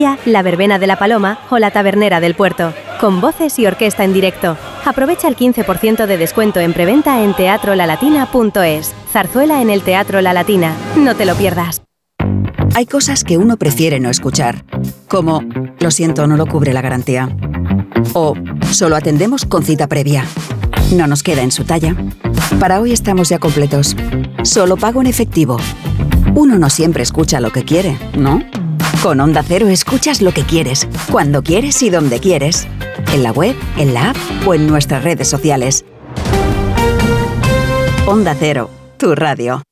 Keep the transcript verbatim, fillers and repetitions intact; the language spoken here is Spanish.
La Verbena de la Paloma o La Tabernera del Puerto, con voces y orquesta en directo. Aprovecha el quince por ciento de descuento en preventa en teatro la latina punto es. Zarzuela en el Teatro La Latina. No te lo pierdas. Hay cosas que uno prefiere no escuchar, como lo siento, no lo cubre la garantía. O solo atendemos con cita previa. No nos queda en su talla. Para hoy estamos ya completos. Solo pago en efectivo. Uno no siempre escucha lo que quiere, ¿no? Con Onda Cero escuchas lo que quieres, cuando quieres y donde quieres. En la web, en la app o en nuestras redes sociales. Onda Cero, tu radio.